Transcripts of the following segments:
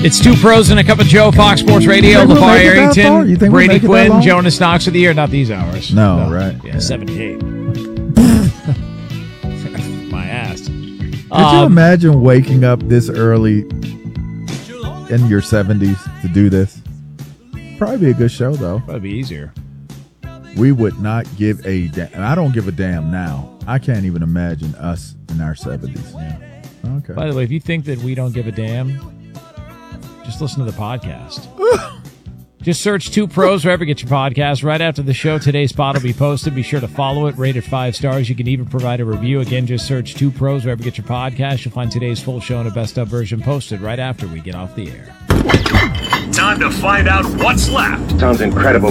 It's Two Pros and a Cup of Joe, Fox Sports Radio, LeVar Arrington, Brady Quinn, Jonas Knox of the year. Not these hours. No, right. Yeah, 78. My ass. Could you imagine waking up this early in your 70s to do this? Probably be a good show, though. Probably be easier. We would not give a damn. I don't give a damn now. I can't even imagine us in our 70s. Yeah. Okay. By the way, if you think that we don't give a damn, just listen to the podcast. Just search Two Pros wherever you get your podcast. Right after the show, today's spot will be posted. Be sure to follow it, rate it 5 stars. You can even provide a review. Again, just search Two Pros wherever you get your podcast. You'll find today's full show and a best of version posted right after we get off the air. Time to find out what's left. Sounds incredible.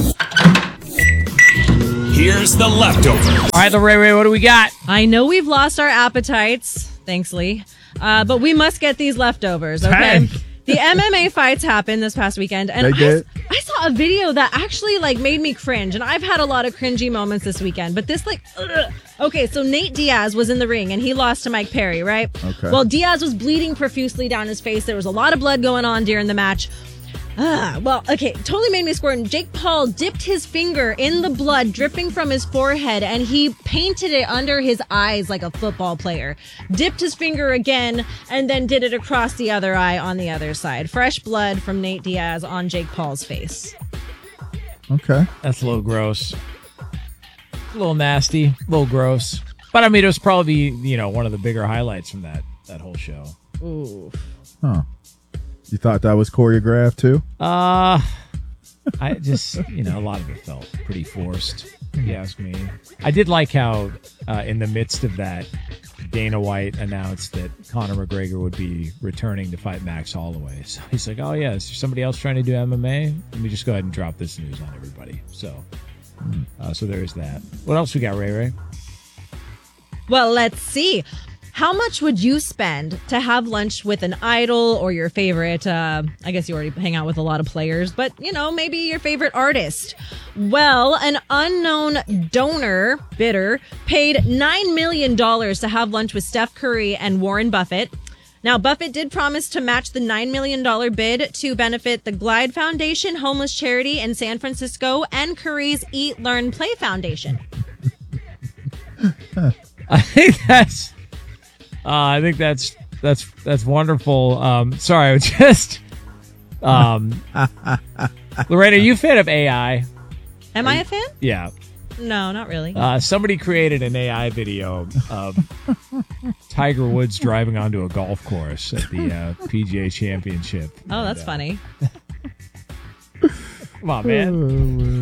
Here's the leftovers. All right, Ray, what do we got? I know we've lost our appetites, thanks, Lee, but we must get these leftovers, okay? Hey. The MMA fights happened this past weekend, and I saw a video that actually made me cringe, and I've had a lot of cringy moments this weekend, but this ugh. Okay, so Nate Diaz was in the ring, and he lost to Mike Perry, right? Okay. Well, Diaz was bleeding profusely down his face. There was a lot of blood going on during the match. Totally made me squirt. And Jake Paul dipped his finger in the blood dripping from his forehead, and he painted it under his eyes like a football player. Dipped his finger again, and then did it across the other eye on the other side. Fresh blood from Nate Diaz on Jake Paul's face. Okay. That's a little gross. A little nasty, a little gross. But, I mean, it was probably, one of the bigger highlights from that whole show. Ooh. Huh. You thought that was choreographed too? I just, a lot of it felt pretty forced, if you ask me. I did like how, in the midst of that, Dana White announced that Conor McGregor would be returning to fight Max Holloway. So he's like, oh, yeah, is there somebody else trying to do MMA? Let me just go ahead and drop this news on everybody. So there's that. What else we got, Ray? Well, let's see. How much would you spend to have lunch with an idol or your favorite, I guess you already hang out with a lot of players, but, maybe your favorite artist? Well, an unknown bidder, paid $9 million to have lunch with Steph Curry and Warren Buffett. Now, Buffett did promise to match the $9 million bid to benefit the Glide Foundation, homeless charity in San Francisco, and Curry's Eat, Learn, Play Foundation. I think that's wonderful. Sorry, I was just Lorena, are you a fan of AI? Am I a fan? Yeah. No, not really. Somebody created an AI video of Tiger Woods driving onto a golf course at the PGA Championship. Oh, that's funny. Come on, man.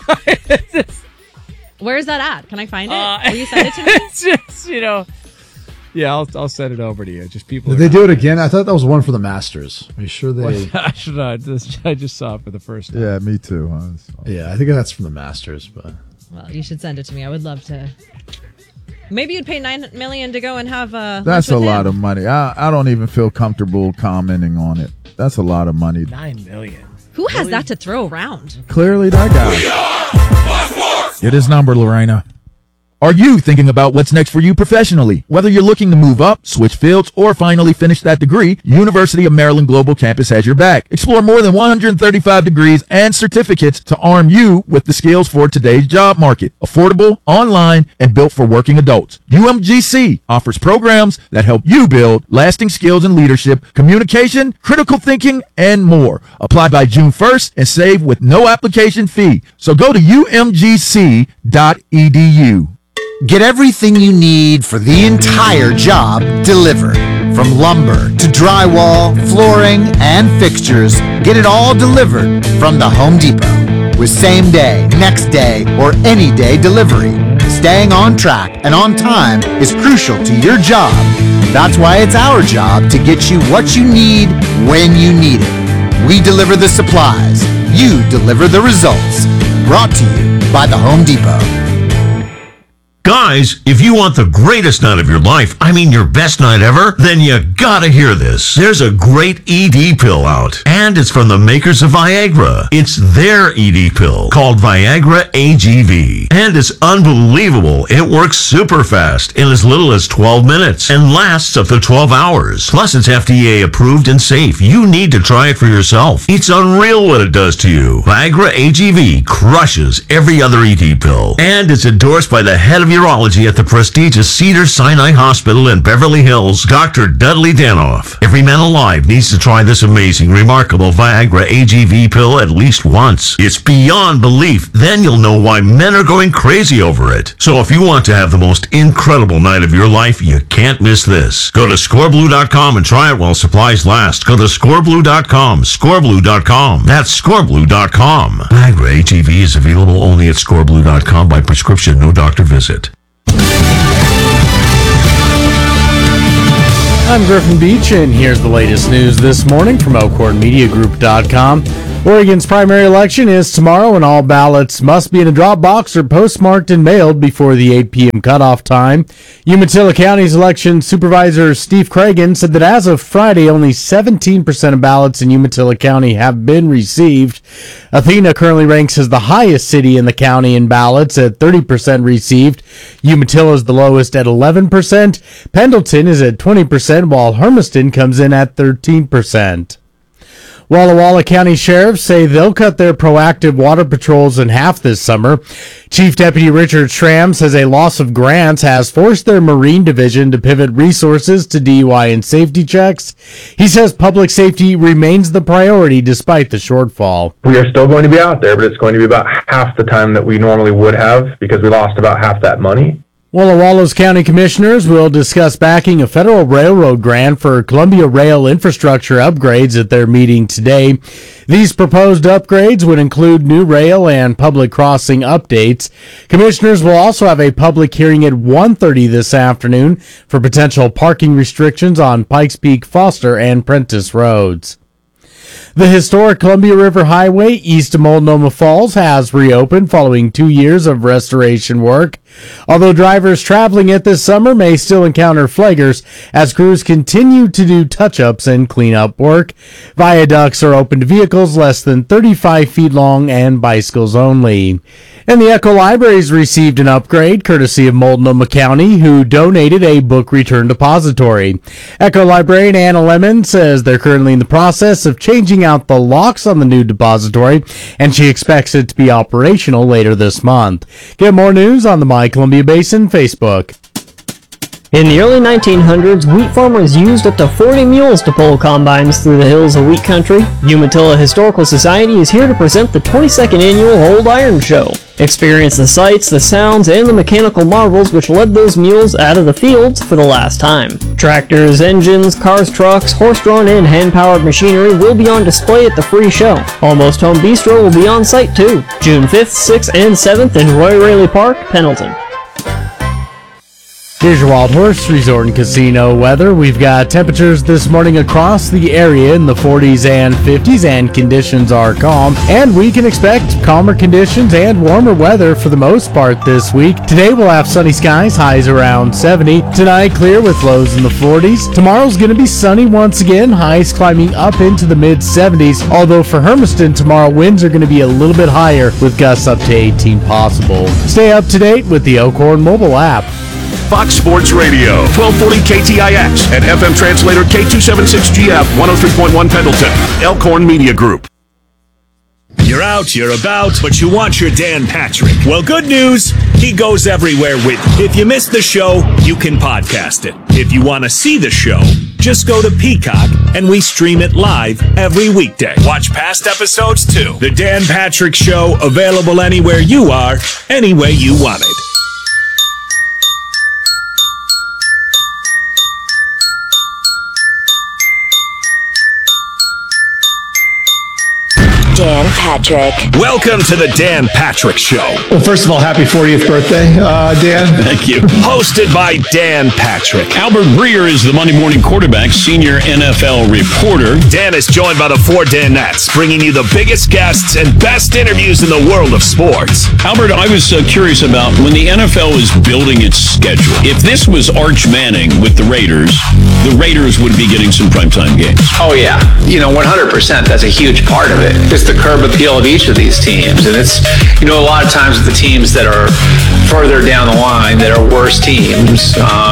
Where is that at? Can I find it? Will you send it to me? It's just, yeah, I'll send it over to you. Just people. Did they do it again? I thought that was one for the Masters. Are you sure they? I just saw it for the first time. Yeah, me too. Yeah, I think that's from the Masters, but. Well, you should send it to me. I would love to. Maybe you'd pay $9 million to go and have That's a lot of money. I don't even feel comfortable commenting on it. That's a lot of money. $9 million. Who has that to throw around? Clearly, that guy. Get his number, Lorena. Are you thinking about what's next for you professionally? Whether you're looking to move up, switch fields, or finally finish that degree, University of Maryland Global Campus has your back. Explore more than 135 degrees and certificates to arm you with the skills for today's job market. Affordable, online, and built for working adults. UMGC offers programs that help you build lasting skills in leadership, communication, critical thinking, and more. Apply by June 1st and save with no application fee. So go to umgc.edu. Get everything you need for the entire job delivered. From lumber to drywall, flooring, and fixtures, get it all delivered from the Home Depot. With same day, next day, or any day delivery, staying on track and on time is crucial to your job. That's why it's our job to get you what you need when you need it. We deliver the supplies. You deliver the results. Brought to you by the Home Depot. Guys, if you want the greatest night of your life, I mean your best night ever, then you gotta hear this. There's a great ED pill out, and it's from the makers of Viagra. It's their ED pill called Viagra AGV, and it's unbelievable. It works super fast in as little as 12 minutes and lasts up to 12 hours. Plus, it's FDA approved and safe. You need to try it for yourself. It's unreal what it does to you. Viagra AGV crushes every other ED pill, and it's endorsed by the head of urology at the prestigious Cedars-Sinai Hospital in Beverly Hills, Dr. Dudley Danoff. Every man alive needs to try this amazing, remarkable Viagra AGV pill at least once. It's beyond belief. Then you'll know why men are going crazy over it. So if you want to have the most incredible night of your life, you can't miss this. Go to scoreblue.com and try it while supplies last. Go to scoreblue.com, scoreblue.com. That's scoreblue.com. Viagra AGV is available only at scoreblue.com by prescription, no doctor visit. I'm Griffin Beach, and here's the latest news this morning from ElkhornMediaGroup.com. Oregon's primary election is tomorrow, and all ballots must be in a drop box or postmarked and mailed before the 8 p.m. cutoff time. Umatilla County's election supervisor Steve Cragen said that as of Friday, only 17% of ballots in Umatilla County have been received. Athena currently ranks as the highest city in the county in ballots at 30% received. Umatilla is the lowest at 11%. Pendleton is at 20%, while Hermiston comes in at 13%. Walla Walla County sheriffs say they'll cut their proactive water patrols in half this summer. Chief Deputy Richard Schramm says a loss of grants has forced their Marine Division to pivot resources to DUI and safety checks. He says public safety remains the priority despite the shortfall. We are still going to be out there, but it's going to be about half the time that we normally would have because we lost about half that money. Walla Walla's county commissioners will discuss backing a federal railroad grant for Columbia Rail infrastructure upgrades at their meeting today. These proposed upgrades would include new rail and public crossing updates. Commissioners will also have a public hearing at 1:30 this afternoon for potential parking restrictions on Pikes Peak, Foster, and Prentice roads. The historic Columbia River Highway east of Multnomah Falls has reopened following 2 years of restoration work. Although drivers traveling it this summer may still encounter flaggers as crews continue to do touch-ups and cleanup work. Viaducts are open to vehicles less than 35 feet long and bicycles only. And the Echo Libraries received an upgrade courtesy of Multnomah County, who donated a book return depository. Echo librarian Anna Lemon says they're currently in the process of changing out the locks on the new depository, and she expects it to be operational later this month. Get more news on the My Columbia Basin Facebook. In the early 1900s, wheat farmers used up to 40 mules to pull combines through the hills of wheat country. Umatilla Historical Society is here to present the 22nd annual Old Iron Show. Experience the sights, the sounds, and the mechanical marvels which led those mules out of the fields for the last time. Tractors, engines, cars, trucks, horse-drawn and hand-powered machinery will be on display at the free show. Almost Home Bistro will be on site too. June 5th, 6th, and 7th in Roy Raley Park, Pendleton. Here's your Wild Horse Resort and Casino weather. We've got temperatures this morning across the area in the 40s and 50s, and conditions are calm. And we can expect calmer conditions and warmer weather for the most part this week. Today we'll have sunny skies, highs around 70. Tonight clear with lows in the 40s. Tomorrow's going to be sunny once again, highs climbing up into the mid-70s. Although for Hermiston tomorrow, winds are going to be a little bit higher with gusts up to 18 possible. Stay up to date with the Elkhorn mobile app. Fox Sports Radio, 1240 KTIX, and FM translator K276GF, 103.1 Pendleton, Elkhorn Media Group. You're out, you're about, but you want your Dan Patrick. Well, good news, he goes everywhere with you. If you missed the show, you can podcast it. If you want to see the show, just go to Peacock, and we stream it live every weekday. Watch past episodes, too. The Dan Patrick Show, available anywhere you are, any way you want it. Dan Patrick. Welcome to the Dan Patrick Show. Well, first of all, happy 40th birthday, Dan. Thank you. Hosted by Dan Patrick. Albert Breer is the Monday Morning Quarterback senior NFL reporter. Dan is joined by the 4 Danettes, bringing you the biggest guests and best interviews in the world of sports. Albert, I was curious about when the NFL is building its schedule. If this was Arch Manning with the Raiders would be getting some primetime games. Oh, yeah. 100%. That's a huge part of it. It's the curb appeal of each of these teams. And it's, a lot of times with the teams that are further down the line, that are worse teams,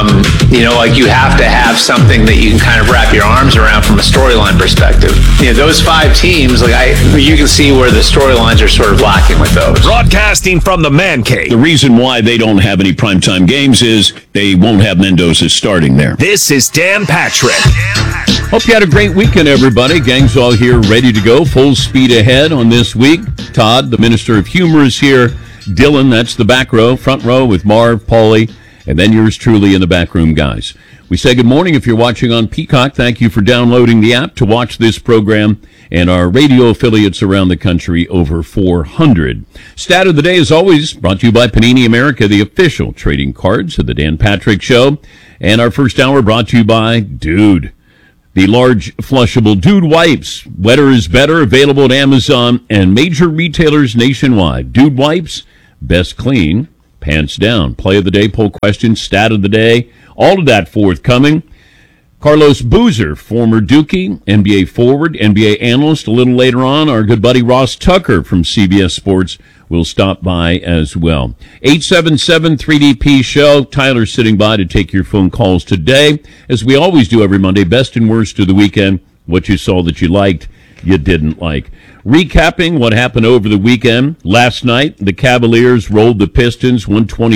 you have to have something that you can kind of wrap your arms around from a storyline perspective. Those 5 teams, you can see where the storylines are sort of lacking with those. Broadcasting from the Man Cave. The reason why they don't have any primetime games is they won't have Mendoza starting there. This is Dan Patrick. Hope you had a great weekend, everybody. Gang's all here, ready to go. Full speed ahead on this week. Todd, the Minister of Humor, is here. Dylan, that's the back row, front row with Marv, Paulie, and then yours truly in the back room, guys. We say good morning if you're watching on Peacock. Thank you for downloading the app to watch this program and our radio affiliates around the country, over 400. Stat of the day, as always, brought to you by Panini America, the official trading cards of the Dan Patrick Show. And our first hour brought to you by Dude, the large flushable Dude wipes. Wetter is better, available at Amazon and major retailers nationwide. Dude wipes, best clean, pants down. Play of the day, poll question, stat of the day, all of that forthcoming. Carlos Boozer, former Dookie, NBA forward, NBA analyst. A little later on, our good buddy Ross Tucker from CBS Sports will stop by as well. 877-3DP-SHOW. Tyler's sitting by to take your phone calls today. As we always do every Monday, best and worst of the weekend, what you saw that you liked, you didn't like. Recapping what happened over the weekend. Last night, the Cavaliers rolled the Pistons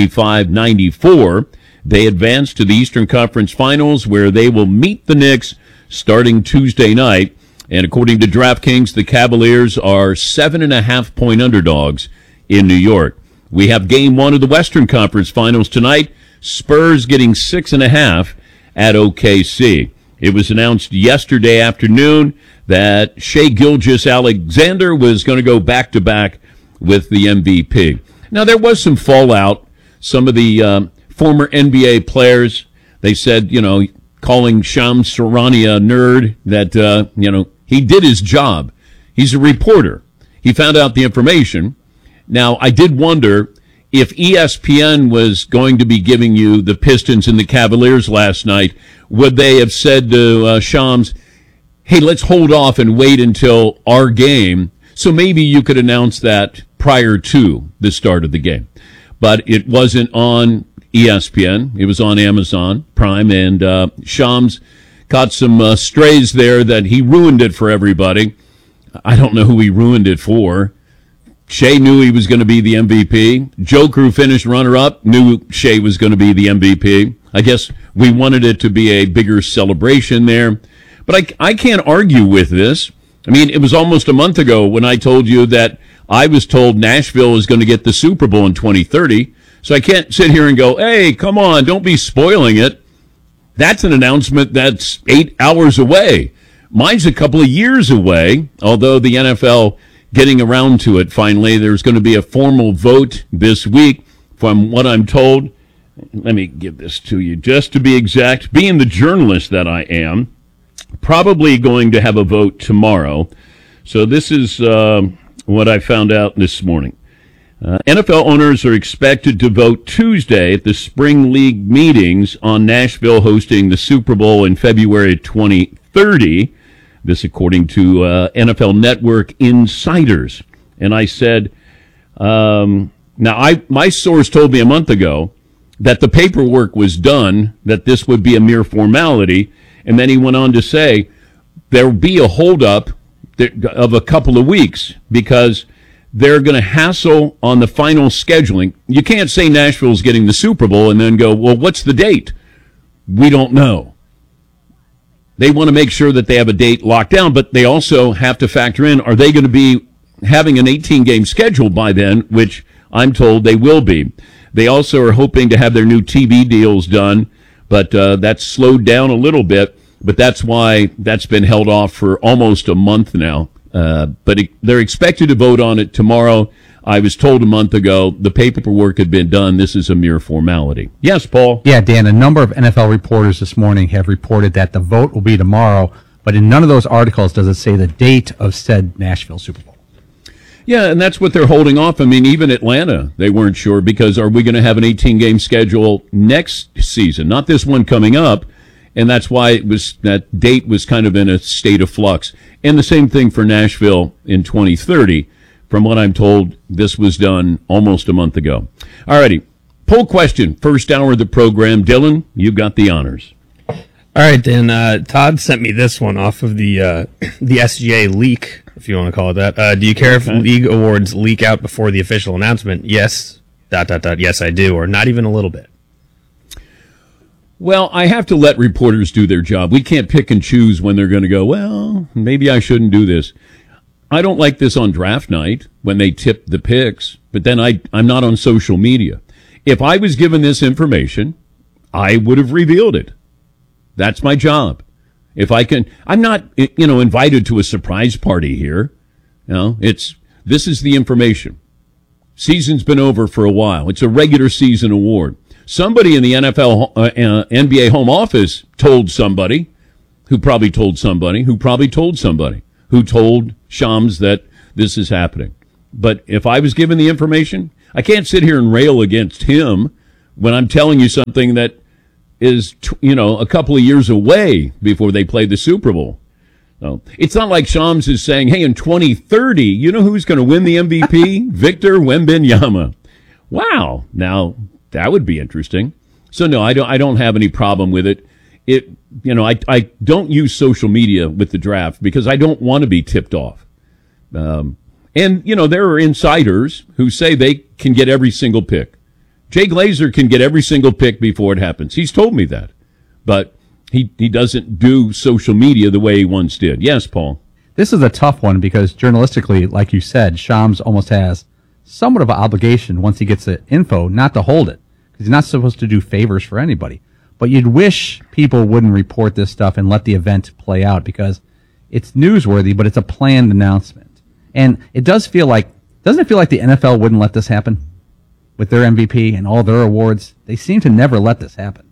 125-94. They advance to the Eastern Conference Finals, where they will meet the Knicks starting Tuesday night. And according to DraftKings, the Cavaliers are 7.5-point underdogs in New York. We have Game 1 of the Western Conference Finals tonight. Spurs getting 6.5 at OKC. It was announced yesterday afternoon that Shai Gilgeous-Alexander was going to go back-to-back with the MVP. Now, there was some fallout. Some of the former NBA players, they said, calling Shams Charania a nerd, that, he did his job. He's a reporter. He found out the information. Now, I did wonder if ESPN was going to be giving you the Pistons and the Cavaliers last night, would they have said to Shams, hey, let's hold off and wait until our game, so maybe you could announce that prior to the start of the game. But it wasn't on ESPN. It was on Amazon Prime, and Shams caught some strays there that he ruined it for everybody. I don't know who he ruined it for. Shai knew he was going to be the MVP. Joker, who finished runner-up, knew Shai was going to be the MVP. I guess we wanted it to be a bigger celebration there. But I can't argue with this. I mean, it was almost a month ago when I told you that I was told Nashville is going to get the Super Bowl in 2030. So I can't sit here and go, hey, come on, don't be spoiling it. That's an announcement that's 8 hours away. Mine's a couple of years away, although the NFL getting around to it finally. There's going to be a formal vote this week, from what I'm told. Let me give this to you, just to be exact. Being the journalist that I am, probably going to have a vote tomorrow. So this is what I found out this morning. NFL owners are expected to vote Tuesday at the Spring League meetings on Nashville hosting the Super Bowl in February 2030. This according to NFL Network insiders. And I said, my source told me a month ago that the paperwork was done, that this would be a mere formality. And then he went on to say there will be a holdup of a couple of weeks because they're going to hassle on the final scheduling. You can't say Nashville's getting the Super Bowl and then go, well, what's the date? We don't know. They want to make sure that they have a date locked down, but they also have to factor in, are they going to be having an 18-game schedule by then, which I'm told they will be. They also are hoping to have their new TV deals done, but that's slowed down a little bit, but that's why that's been held off for almost a month now. But they're expected to vote on it tomorrow. I was told a month ago the paperwork had been done. This is a mere formality. Yes, Paul? Yeah, Dan, a number of NFL reporters this morning have reported that the vote will be tomorrow, but in none of those articles does it say the date of said Nashville Super Bowl. Yeah, and that's what they're holding off. I mean, even Atlanta, they weren't sure because are we going to have an 18-game schedule next season? Not this one coming up, and that's why that date was kind of in a state of flux. And the same thing for Nashville in 2030. From what I'm told, this was done almost a month ago. All righty. Poll question. First hour of the program. Dylan, you got the honors. All right, then. Todd sent me this one off of the SGA leak, if you want to call it that. Do you care if league awards leak out before the official announcement? Yes. ... Yes, I do. Or not even a little bit. Well, I have to let reporters do their job. We can't pick and choose when they're going to go, well, maybe I shouldn't do this. I don't like this on draft night when they tip the picks, but then I'm not on social media. If I was given this information, I would have revealed it. That's my job. If I can, I'm not, invited to a surprise party here. This is the information. Season's been over for a while. It's a regular season award. Somebody in the NBA home office told somebody, who probably told somebody, who told Shams that this is happening. But if I was given the information, I can't sit here and rail against him when I'm telling you something that is, a couple of years away before they play the Super Bowl. No, it's not like Shams is saying, hey, in 2030, you know who's going to win the MVP? Victor Wembanyama. Wow. Now, that would be interesting. So, no, I don't have any problem with it. I don't use social media with the draft because I don't want to be tipped off. And there are insiders who say they can get every single pick. Jay Glazer can get every single pick before it happens. He's told me that. But he doesn't do social media the way he once did. Yes, Paul? This is a tough one because journalistically, like you said, Shams almost has somewhat of an obligation once he gets the info not to hold it because he's not supposed to do favors for anybody. But you'd wish people wouldn't report this stuff and let the event play out because it's newsworthy, but it's a planned announcement. And it doesn't it feel like the NFL wouldn't let this happen with their MVP and all their awards? They seem to never let this happen.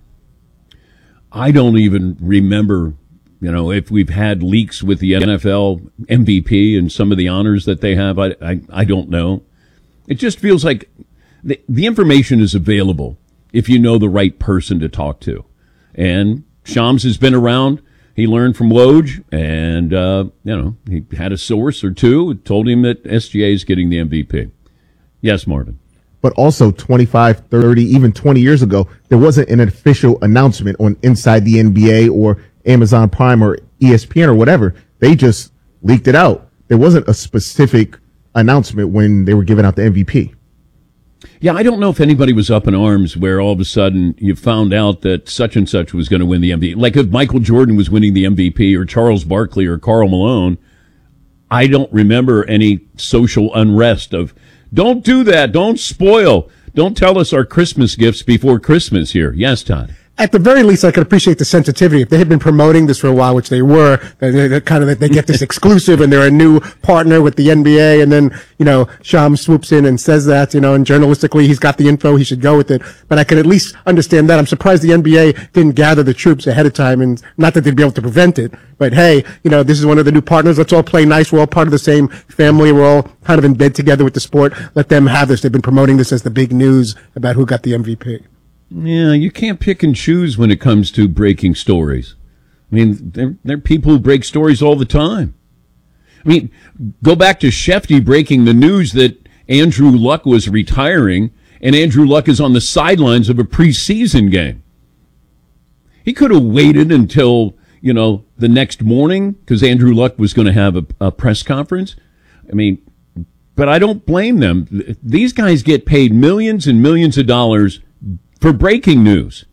I don't even remember, if we've had leaks with the NFL MVP and some of the honors that they have. I don't know. It just feels like the information is available if you know the right person to talk to. And Shams has been around. He learned from Woj, and, he had a source or two who told him that SGA is getting the MVP. Yes, Marvin. But also 25, 30, even 20 years ago, there wasn't an official announcement on Inside the NBA or Amazon Prime or ESPN or whatever. They just leaked it out. There wasn't a specific announcement when they were giving out the MVP. Yeah, I don't know if anybody was up in arms where all of a sudden you found out that such and such was going to win the MVP. Like if Michael Jordan was winning the MVP or Charles Barkley or Karl Malone, I don't remember any social unrest of, don't do that, don't spoil, don't tell us our Christmas gifts before Christmas here. Yes, Todd. At the very least, I could appreciate the sensitivity. If they had been promoting this for a while, which they were, they get this exclusive and they're a new partner with the NBA. And then, Shams swoops in and says that, and journalistically he's got the info. He should go with it. But I can at least understand that. I'm surprised the NBA didn't gather the troops ahead of time, and not that they'd be able to prevent it. But hey, this is one of the new partners. Let's all play nice. We're all part of the same family. We're all kind of in bed together with the sport. Let them have this. They've been promoting this as the big news about who got the MVP. Yeah, you can't pick and choose when it comes to breaking stories. I mean, there are people who break stories all the time. I mean, go back to Shefty breaking the news that Andrew Luck was retiring, and Andrew Luck is on the sidelines of a preseason game. He could have waited until, the next morning because Andrew Luck was going to have a press conference. I mean, but I don't blame them. These guys get paid millions and millions of dollars for breaking news.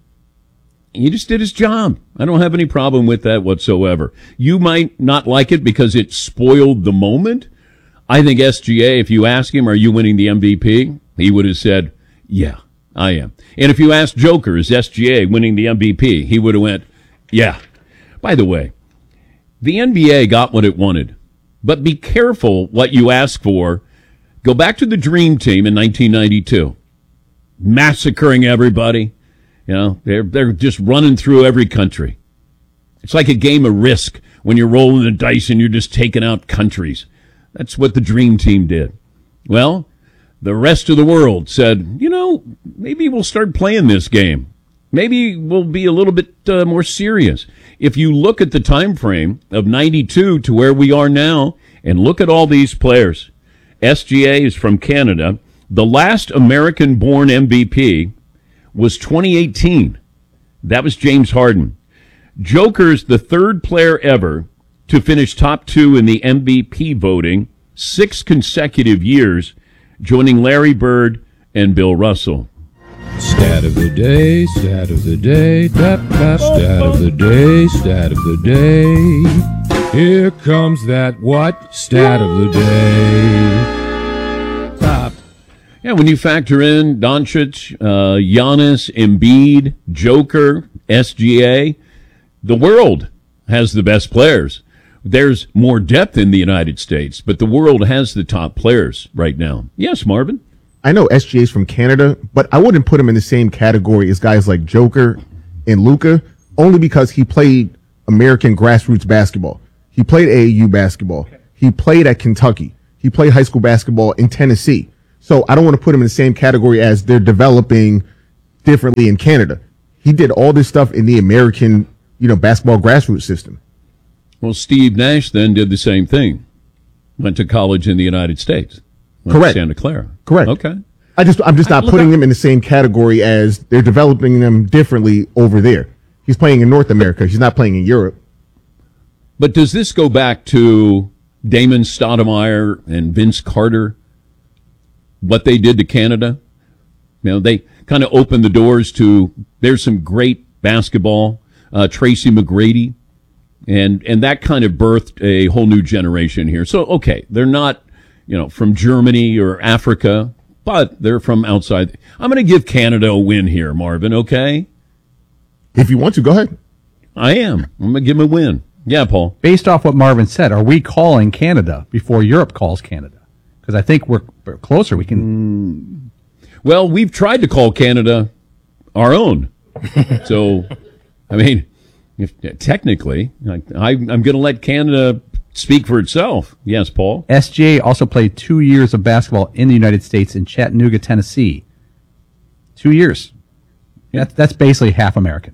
He just did his job. I don't have any problem with that whatsoever. You might not like it because it spoiled the moment. I think SGA, if you ask him, are you winning the MVP? He would have said, yeah, I am. And if you asked Joker, is SGA winning the MVP? He would have went, yeah. By the way, the NBA got what it wanted. But be careful what you ask for. Go back to the Dream Team in 1992, massacring everybody. You know, they're just running through every country. It's like a game of Risk when you're rolling the dice and you're just taking out countries. That's what the Dream Team did. Well, the rest of the world said, you know, maybe we'll start playing this game. Maybe we'll be a little bit more serious. If you look at the time frame of 92 to where we are now and look at all these players, SGA is from Canada. The last American-born MVP was 2018. That was James Harden. Joker's the third player ever to finish top 2 in the MVP voting, 6 consecutive years, joining Larry Bird and Bill Russell. Stat of the day, stat of the day, stat of the day, stat of the day. Here comes that what? Stat of the day. Stop. Yeah, when you factor in Doncic, Giannis, Embiid, Joker, SGA, the world has the best players. There's more depth in the United States, but the world has the top players right now. Yes, Marvin? I know SGA's from Canada, but I wouldn't put him in the same category as guys like Joker and Luka, only because he played American grassroots basketball. He played AAU basketball. He played at Kentucky. He played high school basketball in Tennessee. So I don't want to put him in the same category as they're developing differently in Canada. He did all this stuff in the American, basketball grassroots system. Well, Steve Nash then did the same thing. Went to college in the United States. Correct. Santa Clara. Correct. Okay. I'm just not putting him in the same category as they're developing them differently over there. He's playing in North America. He's not playing in Europe. But does this go back to Damon Stoudemire and Vince Carter? What they did to Canada? They kind of opened the doors to, there's some great basketball. Tracy McGrady. And that kind of birthed a whole new generation here. So, okay, they're not, from Germany or Africa, but they're from outside. I'm going to give Canada a win here, Marvin, okay? If you want to, go ahead. I am. I'm going to give them a win. Yeah, Paul. Based off what Marvin said, are we calling Canada before Europe calls Canada? Because I think we're closer. We can. Well, we've tried to call Canada our own. So, I mean, technically, I'm going to let Canada speak for itself. Yes, Paul. SGA also played 2 years of basketball in the United States in Chattanooga, Tennessee. 2 years. Yeah, that's basically half American.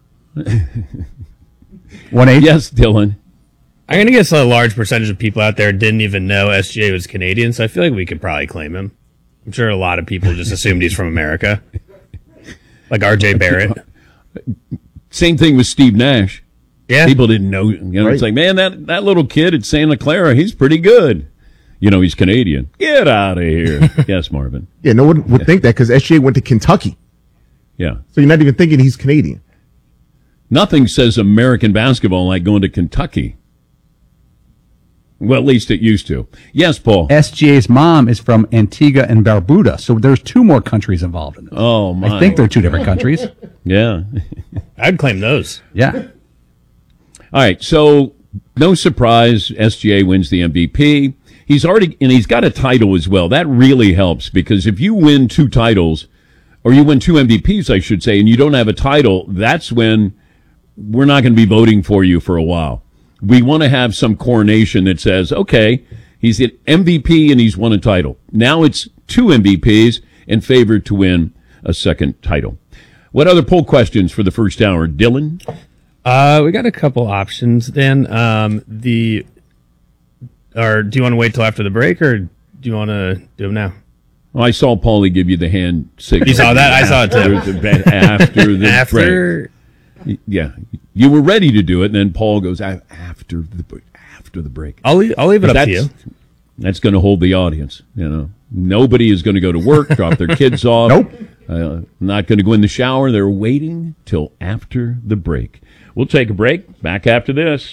1/8. Yes, Dylan. I'm going to guess a large percentage of people out there didn't even know SGA was Canadian, so I feel like we could probably claim him. I'm sure a lot of people just assumed he's from America. Like RJ Barrett. Same thing with Steve Nash. Yeah. People didn't know. Right. It's like, man, that little kid at Santa Clara, he's pretty good. He's Canadian. Get out of here. Yes, Marvin. Yeah, no one would think that because SGA went to Kentucky. Yeah. So you're not even thinking he's Canadian. Nothing says American basketball like going to Kentucky. Well, at least it used to. Yes, Paul. SGA's mom is from Antigua and Barbuda, so there's 2 more countries involved in this. Oh, my. I think they're 2 different countries. Yeah. I'd claim those. Yeah. All right, so no surprise, SGA wins the MVP. He's got a title as well. That really helps because if you win 2 titles, or you win 2 MVPs, I should say, and you don't have a title, that's when we're not going to be voting for you for a while. We want to have some coronation that says, okay, he's an MVP and he's won a title. Now it's 2 MVPs and favored to win a second title. What other poll questions for the first hour, Dylan? We got a couple options then. Do you want to wait till after the break or do you want to do them now? Well, I saw Paulie give you the hand signal. You saw that? I saw it too. After the break. Yeah, you were ready to do it, and then Paul goes after the break. I'll leave it up to you. That's going to hold the audience. Nobody is going to go to work, drop their kids off. Nope. Not going to go in the shower. They're waiting till after the break. We'll take a break. Back after this.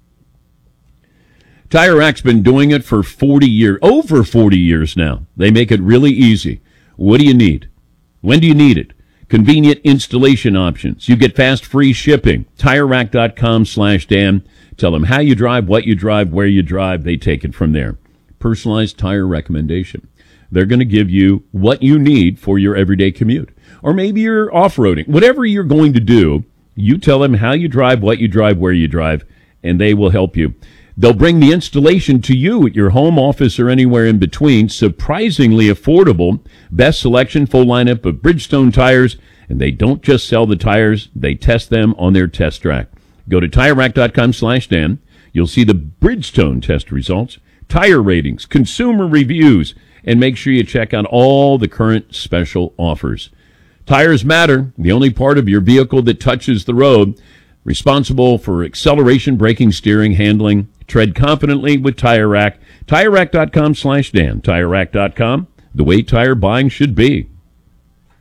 Tire Rack's been doing it for over 40 years now. They make it really easy. What do you need? When do you need it? Convenient installation options. You get fast, free shipping. TireRack.com/Dan. Tell them how you drive, what you drive, where you drive. They take it from there. Personalized tire recommendation. They're going to give you what you need for your everyday commute. Or maybe you're off-roading. Whatever you're going to do, you tell them how you drive, what you drive, where you drive, and they will help you. They'll bring the installation to you at your home, office, or anywhere in between. Surprisingly affordable. Best selection, full lineup of Bridgestone tires. And they don't just sell the tires, they test them on their test track. Go to TireRack.com/Dan. You'll see the Bridgestone test results, tire ratings, consumer reviews, and make sure you check out all the current special offers. Tires matter, the only part of your vehicle that touches the road. Responsible for acceleration, braking, steering, handling. Tread confidently with Tire Rack. TireRack.com/Dan. TireRack.com, the way tire buying should be.